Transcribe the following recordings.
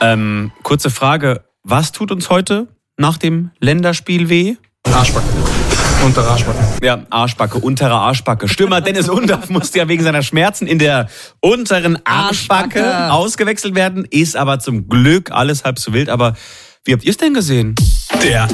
Kurze Frage, was tut uns heute nach dem Länderspiel weh? Arschbacke. Untere Arschbacke. Ja, Arschbacke, untere Arschbacke. Stürmer Dennis Undaff musste ja wegen seiner Schmerzen in der unteren Arschbacke ausgewechselt werden. Ist aber zum Glück alles halb so wild. Aber wie habt ihr es denn gesehen? Der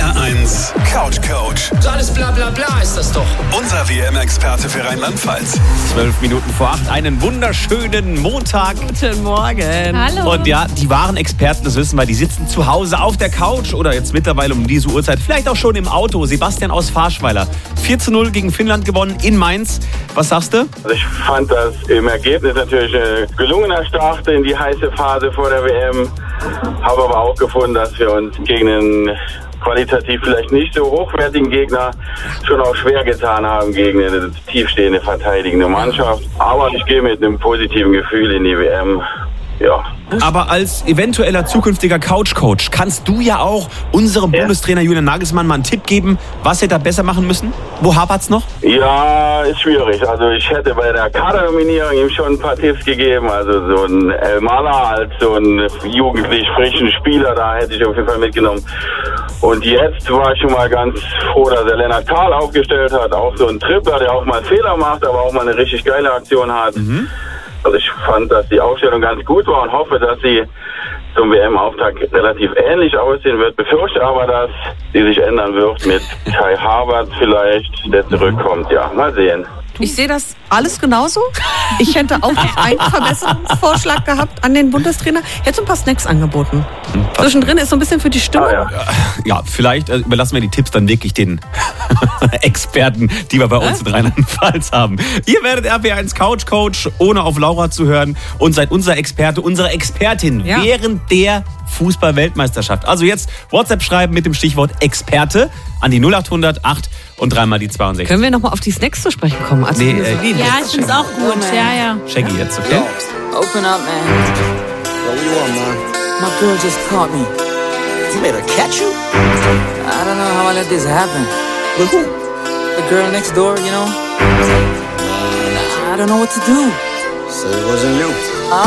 RPR1 Couch Coach. So alles bla bla bla ist das doch. Unser WM-Experte für Rheinland-Pfalz. 12 Minuten vor 8, einen wunderschönen Montag. Guten Morgen. Hallo. Und ja, die wahren Experten, das wissen wir, die sitzen zu Hause auf der Couch oder jetzt mittlerweile um diese Uhrzeit, vielleicht auch schon im Auto. Sebastian aus Farschweiler. 4:0 gegen Finnland gewonnen in Mainz. Was sagst du? Also ich fand das im Ergebnis natürlich ein gelungener Start in die heiße Phase vor der WM. Habe aber auch gefunden, dass wir uns gegen einen qualitativ vielleicht nicht so hochwertigen Gegner schon auch schwer getan haben gegen eine tiefstehende verteidigende Mannschaft. Aber ich gehe mit einem positiven Gefühl in die WM. Ja. Aber als eventueller zukünftiger Couch-Coach kannst du ja auch unserem Bundestrainer Julian Nagelsmann mal einen Tipp geben, was er da besser machen müssen? Wo hapert's noch? Ja, ist schwierig. Also ich hätte bei der Kadernominierung ihm schon ein paar Tipps gegeben. Also so ein El Mala als so einen jugendlich frischen Spieler, da hätte ich auf jeden Fall mitgenommen. Und jetzt war ich schon mal ganz froh, dass er Lennart Karl aufgestellt hat. Auch so ein Tripler, der auch mal Fehler macht, aber auch mal eine richtig geile Aktion hat. Also ich fand, dass die Aufstellung ganz gut war und hoffe, dass sie zum WM-Auftakt relativ ähnlich aussehen wird. Befürchte aber, dass sie sich ändern wird mit Kai Havertz vielleicht, der zurückkommt. Ja, mal sehen. Ich sehe das alles genauso. Ich hätte auch noch einen Verbesserungsvorschlag gehabt an den Bundestrainer. Hätte ein paar Snacks angeboten. Zwischendrin ist so ein bisschen für die Stimmung. Ja, vielleicht überlassen wir die Tipps dann wirklich den Experten, die wir bei uns in Rheinland-Pfalz haben. Ihr werdet RPR1 Couch Coach, ohne auf Laura zu hören, und seid unser Experte, unsere Expertin während der Fußball-Weltmeisterschaft. Also jetzt WhatsApp schreiben mit dem Stichwort Experte an die 0800 8 und 3 mal die 62. Können wir nochmal auf die Snacks zu sprechen kommen? Also Ja, ich find's auch gut. Ja. Shaggy jetzt, okay? Open up, man. Yo, what you want, man? My girl just caught me. You made her catch you? I don't know how I let this happen. With who? The girl next door, you know? I don't know what to do. So it wasn't you.